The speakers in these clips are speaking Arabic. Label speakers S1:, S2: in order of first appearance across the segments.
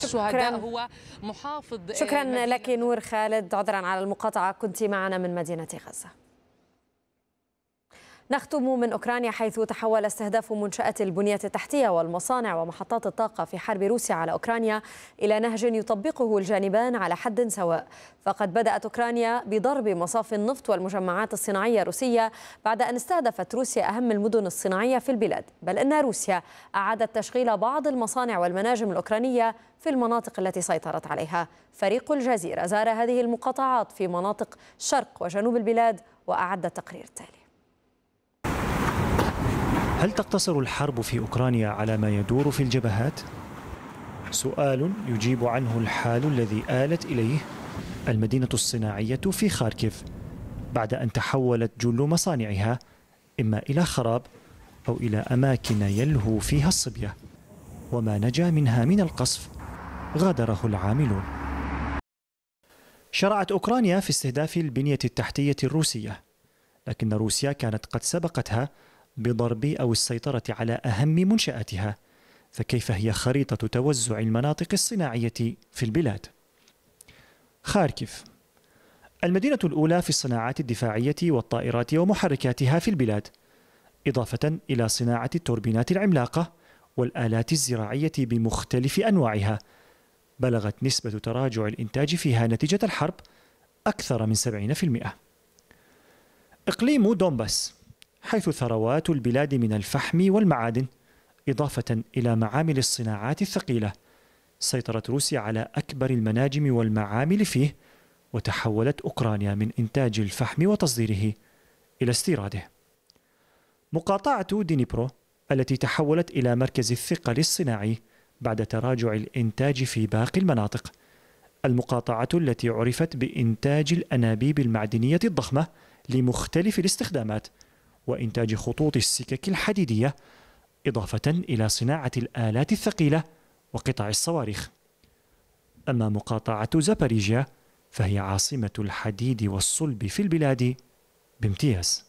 S1: الشهداء هو محافظ.
S2: شكرا لك نور خالد، عذرا على المقاطعة، كنت معنا من مدينة غزة. نختم من أوكرانيا، حيث تحول استهداف منشآت البنية التحتية والمصانع ومحطات الطاقة في حرب روسيا على أوكرانيا إلى نهج يطبقه الجانبان على حد سواء. فقد بدأت أوكرانيا بضرب مصافي النفط والمجمعات الصناعية الروسية بعد أن استهدفت روسيا أهم المدن الصناعية في البلاد، بل أن روسيا أعادت تشغيل بعض المصانع والمناجم الأوكرانية في المناطق التي سيطرت عليها. فريق الجزيرة زار هذه المقاطعات في مناطق شرق وجنوب البلاد وأعد التقرير التالي.
S3: هل تقتصر الحرب في أوكرانيا على ما يدور في الجبهات؟ سؤال يجيب عنه الحال الذي آلت إليه المدينة الصناعية في خاركيف بعد أن تحولت جل مصانعها إما إلى خراب أو إلى أماكن يلهو فيها الصبية، وما نجا منها من القصف غادره العاملون. شرعت أوكرانيا في استهداف البنية التحتية الروسية، لكن روسيا كانت قد سبقتها بضرب أو السيطرة على أهم منشآتها، فكيف هي خريطة توزع المناطق الصناعية في البلاد؟ خاركيف المدينة الأولى في الصناعات الدفاعية والطائرات ومحركاتها في البلاد، إضافة إلى صناعة التوربينات العملاقة والآلات الزراعية بمختلف أنواعها. بلغت نسبة تراجع الإنتاج فيها نتيجة الحرب أكثر من 70%. إقليم دونباس، حيث ثروات البلاد من الفحم والمعادن إضافة إلى معامل الصناعات الثقيلة، سيطرت روسيا على أكبر المناجم والمعامل فيه، وتحولت أوكرانيا من إنتاج الفحم وتصديره إلى استيراده. مقاطعة دينيبرو التي تحولت إلى مركز الثقل الصناعي بعد تراجع الإنتاج في باقي المناطق. المقاطعة التي عرفت بإنتاج الأنابيب المعدنية الضخمة لمختلف الاستخدامات وإنتاج خطوط السكك الحديدية، إضافة إلى صناعة الآلات الثقيلة وقطع الصواريخ. أما مقاطعة زاباريجيا فهي عاصمة الحديد والصلب في البلاد بامتياز.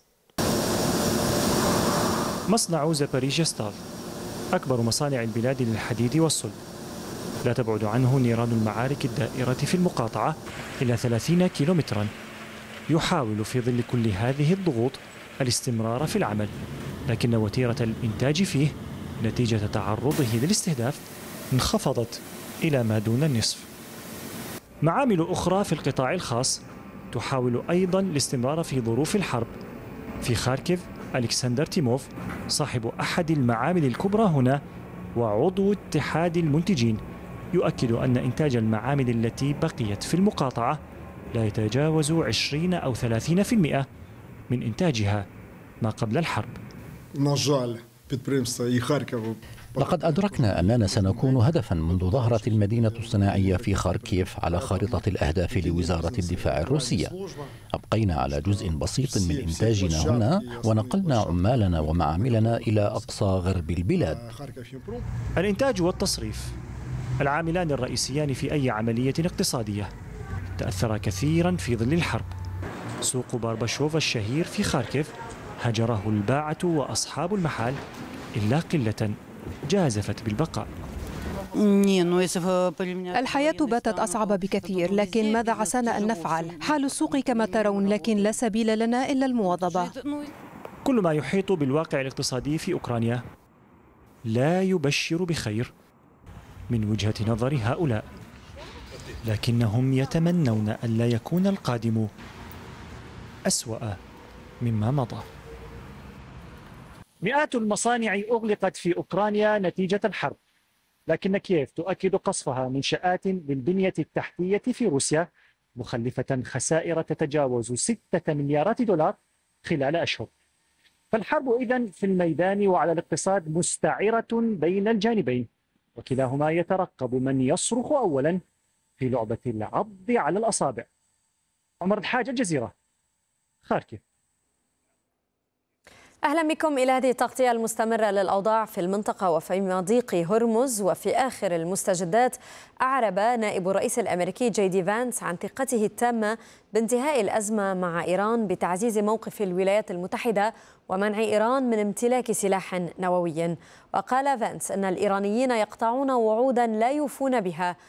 S3: مصنع زاباريجيا ستال أكبر مصانع البلاد للحديد والصلب، لا تبعد عنه نيران المعارك الدائرة في المقاطعة إلى 30 كيلومترا. يحاول في ظل كل هذه الضغوط الاستمرار في العمل، لكن وتيرة الإنتاج فيه نتيجة تعرضه للاستهداف انخفضت إلى ما دون النصف. معامل أخرى في القطاع الخاص تحاول أيضا الاستمرار في ظروف الحرب. في خاركيف ألكسندر تيموف صاحب أحد المعامل الكبرى هنا وعضو اتحاد المنتجين يؤكد أن إنتاج المعامل التي بقيت في المقاطعة لا يتجاوز 20 أو 30% من إنتاجها ما قبل الحرب.
S4: لقد أدركنا أننا سنكون هدفا منذ ظهرت المدينة الصناعية في خاركيف على خارطة الأهداف لوزارة الدفاع الروسية. أبقينا على جزء بسيط من إنتاجنا هنا ونقلنا عمالنا ومعاملنا إلى أقصى غرب البلاد.
S3: الإنتاج والتصريف العاملان الرئيسيان في أي عملية اقتصادية تأثر كثيرا في ظل الحرب. سوق بارباشوف الشهير في خاركيف هجره الباعة وأصحاب المحال إلا قلة جازفت بالبقاء.
S5: الحياة باتت أصعب بكثير، لكن ماذا عسانا أن نفعل؟ حال السوق كما ترون، لكن لا سبيل لنا إلا المواظبة.
S3: كل ما يحيط بالواقع الاقتصادي في أوكرانيا لا يبشر بخير من وجهة نظر هؤلاء، لكنهم يتمنون ألا يكون القادم أسوأ مما مضى. مئات المصانع أغلقت في أوكرانيا نتيجة الحرب، لكن كييف تؤكد قصفها منشآت للبنية التحتية في روسيا، مخلفة خسائر تتجاوز 6 مليارات دولار خلال أشهر. فالحرب إذن في الميدان وعلى الاقتصاد مستعرة بين الجانبين، وكلاهما يترقب من يصرخ أولا في لعبة العض على الأصابع. عمر الحاج، الجزيرة، خاركيف.
S2: أهلا بكم إلى هذه التغطية المستمرة للأوضاع في المنطقة وفي مضيق هرمز. وفي آخر المستجدات أعرب نائب الرئيس الأمريكي جي دي فانس عن ثقته التامة بانتهاء الأزمة مع إيران بتعزيز موقف الولايات المتحدة ومنع إيران من امتلاك سلاح نووي. وقال فانس أن الإيرانيين يقطعون وعودا لا يوفون بها